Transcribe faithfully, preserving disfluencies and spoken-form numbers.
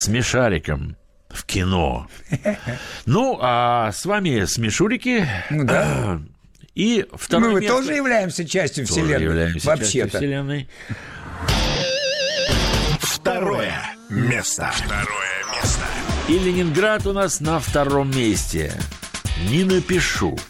Смешариком в кино. Ну, а с вами Смешурики. Ну да. И второе Мы место... тоже являемся частью тоже Вселенной. Являемся Вообще-то. частью Вселенной. Второе место. Второе место. И Ленинград у нас на втором месте. Не напишу.